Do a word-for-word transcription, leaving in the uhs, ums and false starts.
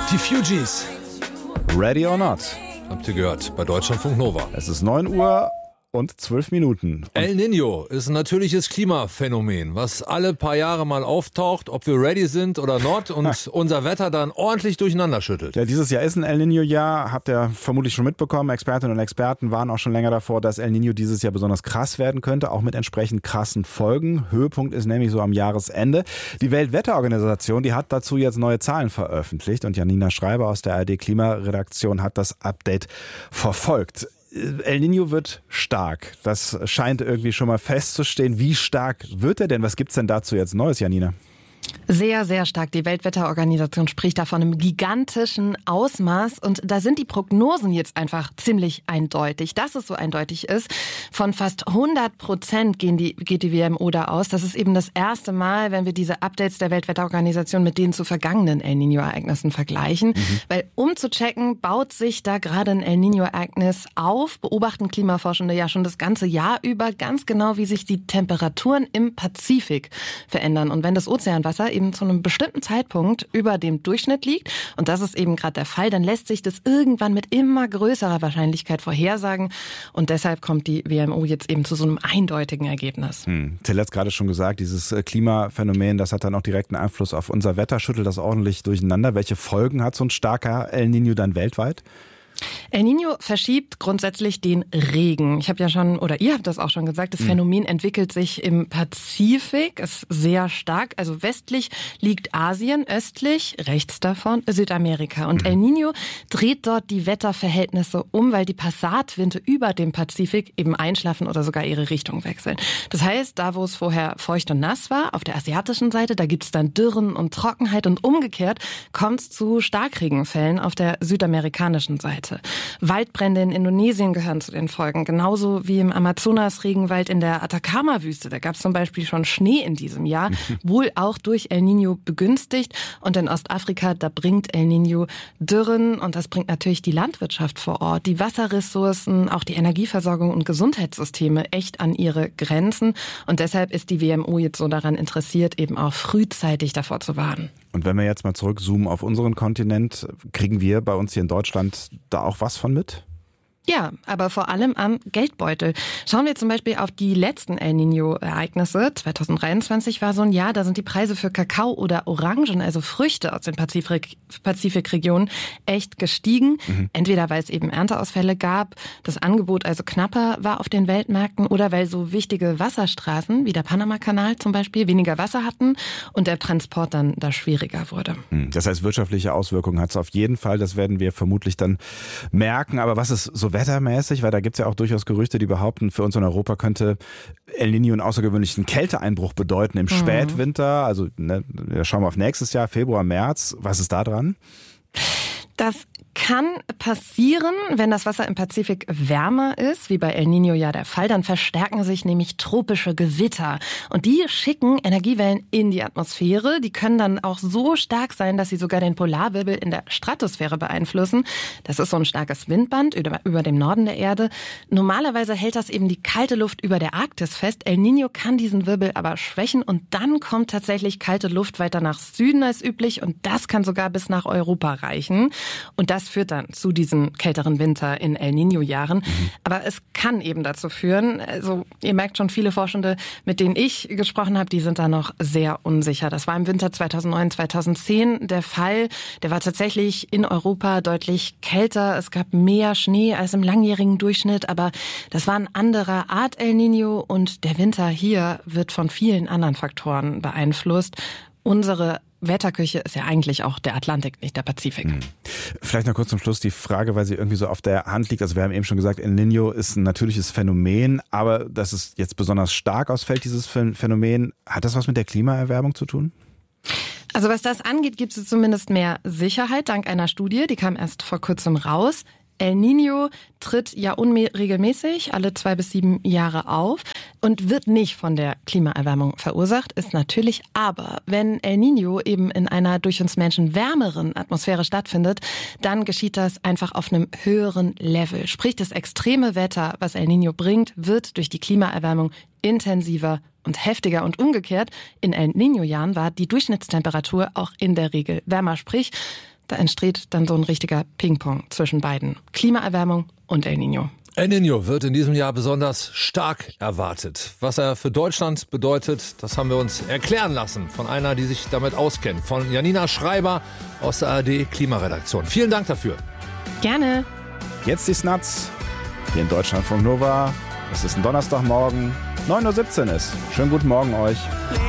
Die Fugees. Ready or not? Habt ihr gehört, bei Deutschlandfunk Nova. Es ist neun Uhr und zwölf Minuten. Und El Niño ist ein natürliches Klimaphänomen, was alle paar Jahre mal auftaucht, ob wir ready sind oder not, und unser Wetter dann ordentlich durcheinander schüttelt. Ja, dieses Jahr ist ein El Niño-Jahr, habt ihr vermutlich schon mitbekommen. Expertinnen und Experten waren auch schon länger davor, dass El Niño dieses Jahr besonders krass werden könnte, auch mit entsprechend krassen Folgen. Höhepunkt ist nämlich so am Jahresende. Die Weltwetterorganisation, die hat dazu jetzt neue Zahlen veröffentlicht, und Janina Schreiber aus der A R D-Klimaredaktion hat das Update verfolgt. El Niño wird stark. Das scheint irgendwie schon mal festzustehen. Wie stark wird er denn? Was gibt's denn dazu jetzt Neues, Janina? Sehr, sehr stark. Die Weltwetterorganisation spricht da von einem gigantischen Ausmaß. Und da sind die Prognosen jetzt einfach ziemlich eindeutig. Dass es so eindeutig ist, von fast hundert Prozent gehen die, geht die W M O da aus. Das ist eben das erste Mal, wenn wir diese Updates der Weltwetterorganisation mit denen zu vergangenen El Niño-Ereignissen vergleichen. Mhm. Weil um zu checken, baut sich da gerade ein El Niño-Ereignis auf, beobachten Klimaforschende ja schon das ganze Jahr über ganz genau, wie sich die Temperaturen im Pazifik verändern. Und wenn das Ozeanwasser eben zu einem bestimmten Zeitpunkt über dem Durchschnitt liegt, und das ist eben gerade der Fall, dann lässt sich das irgendwann mit immer größerer Wahrscheinlichkeit vorhersagen, und deshalb kommt die W M O jetzt eben zu so einem eindeutigen Ergebnis. Hm. Till hat es gerade schon gesagt, dieses Klimaphänomen, das hat dann auch direkten Einfluss auf unser Wetter, schüttelt das ordentlich durcheinander. Welche Folgen hat so ein starker El Niño dann weltweit? El Niño verschiebt grundsätzlich den Regen. Ich habe ja schon, oder ihr habt das auch schon gesagt, das mhm. Phänomen entwickelt sich im Pazifik, ist sehr stark. Also westlich liegt Asien, östlich, rechts davon, Südamerika. Und mhm. El Niño dreht dort die Wetterverhältnisse um, weil die Passatwinde über dem Pazifik eben einschlafen oder sogar ihre Richtung wechseln. Das heißt, da wo es vorher feucht und nass war, auf der asiatischen Seite, da gibt es dann Dürren und Trockenheit, und umgekehrt kommt es zu Starkregenfällen auf der südamerikanischen Seite. Waldbrände in Indonesien gehören zu den Folgen, genauso wie im Amazonas-Regenwald in der Atacama-Wüste. Da gab es zum Beispiel schon Schnee in diesem Jahr, wohl auch durch El Niño begünstigt. Und in Ostafrika, da bringt El Niño Dürren, und das bringt natürlich die Landwirtschaft vor Ort, die Wasserressourcen, auch die Energieversorgung und Gesundheitssysteme echt an ihre Grenzen. Und deshalb ist die W M O jetzt so daran interessiert, eben auch frühzeitig davor zu warnen. Und wenn wir jetzt mal zurückzoomen auf unseren Kontinent, kriegen wir bei uns hier in Deutschland da auch was von mit? Ja, aber vor allem am Geldbeutel. Schauen wir zum Beispiel auf die letzten El Niño-Ereignisse. zwanzig dreiundzwanzig war so ein Jahr, da sind die Preise für Kakao oder Orangen, also Früchte aus den Pazifik, Pazifikregionen, echt gestiegen. Mhm. Entweder weil es eben Ernteausfälle gab, das Angebot also knapper war auf den Weltmärkten, oder weil so wichtige Wasserstraßen wie der Panamakanal zum Beispiel weniger Wasser hatten und der Transport dann da schwieriger wurde. Das heißt, wirtschaftliche Auswirkungen hat es auf jeden Fall. Das werden wir vermutlich dann merken. Aber was ist so wettermäßig? Weil da gibt es ja auch durchaus Gerüchte, die behaupten, für uns in Europa könnte El Niño einen außergewöhnlichen Kälteeinbruch bedeuten im mhm. Spätwinter. Also ne, schauen wir auf nächstes Jahr, Februar, März. Was ist da dran? Das kann passieren, wenn das Wasser im Pazifik wärmer ist, wie bei El Niño ja der Fall. Dann verstärken sich nämlich tropische Gewitter. Und die schicken Energiewellen in die Atmosphäre. Die können dann auch so stark sein, dass sie sogar den Polarwirbel in der Stratosphäre beeinflussen. Das ist so ein starkes Windband über, über dem Norden der Erde. Normalerweise hält das eben die kalte Luft über der Arktis fest. El Niño kann diesen Wirbel aber schwächen, und dann kommt tatsächlich kalte Luft weiter nach Süden als üblich, und das kann sogar bis nach Europa reichen. Und das führt dann zu diesem kälteren Winter in El Niño-Jahren. Mhm. Aber es kann eben dazu führen, also ihr merkt schon, viele Forschende, mit denen ich gesprochen habe, die sind da noch sehr unsicher. Das war im Winter zweitausendneun, zweitausendzehn der Fall. Der war tatsächlich in Europa deutlich kälter. Es gab mehr Schnee als im langjährigen Durchschnitt, aber das war ein anderer Art El Niño, und der Winter hier wird von vielen anderen Faktoren beeinflusst. Unsere Wetterküche ist ja eigentlich auch der Atlantik, nicht der Pazifik. Hm. Vielleicht noch kurz zum Schluss die Frage, weil sie irgendwie so auf der Hand liegt. Also wir haben eben schon gesagt, El Niño ist ein natürliches Phänomen, aber dass es jetzt besonders stark ausfällt, dieses Phänomen, hat das was mit der Klimaerwärmung zu tun? Also was das angeht, gibt es zumindest mehr Sicherheit, dank einer Studie, die kam erst vor kurzem raus. El Niño tritt ja unregelmäßig alle zwei bis sieben Jahre auf und wird nicht von der Klimaerwärmung verursacht, ist natürlich aber, wenn El Niño eben in einer durch uns Menschen wärmeren Atmosphäre stattfindet, dann geschieht das einfach auf einem höheren Level. Sprich, das extreme Wetter, was El Niño bringt, wird durch die Klimaerwärmung intensiver und heftiger, und umgekehrt, in El Niño-Jahren war die Durchschnittstemperatur auch in der Regel wärmer. Sprich, Da entsteht dann so ein richtiger Ping-Pong zwischen beiden. Klimaerwärmung und El Niño. El Niño wird in diesem Jahr besonders stark erwartet. Was er für Deutschland bedeutet, das haben wir uns erklären lassen von einer, die sich damit auskennt. Von Janina Schreiber aus der A R D-Klimaredaktion. Vielen Dank dafür. Gerne. Jetzt die Snats hier in Deutschlandfunk Nova. Es ist ein Donnerstagmorgen, neun Uhr siebzehn ist. Schönen guten Morgen euch.